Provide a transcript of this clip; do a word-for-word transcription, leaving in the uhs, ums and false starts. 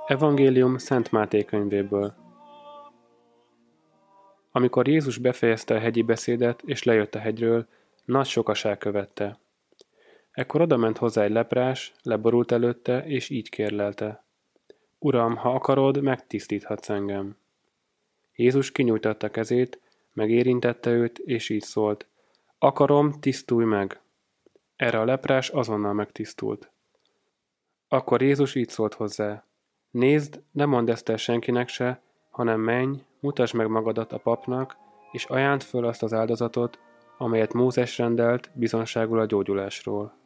Evangélium Szent Máté könyvéből. Amikor Jézus befejezte a hegyi beszédet, és lejött a hegyről, nagy sokaság követte. Ekkor odament hozzá egy leprás, leborult előtte, és így kérlelte: Uram, ha akarod, megtisztíthatsz engem. Jézus kinyújtotta kezét, megérintette őt, és így szólt: Akarom, tisztulj meg! Erre a leprás azonnal megtisztult. Akkor Jézus így szólt hozzá: Nézd, ne mondd ezt el senkinek se, hanem menj, mutasd meg magadat a papnak, és ajánd föl azt az áldozatot, amelyet Mózes rendelt bizonságul a gyógyulásról.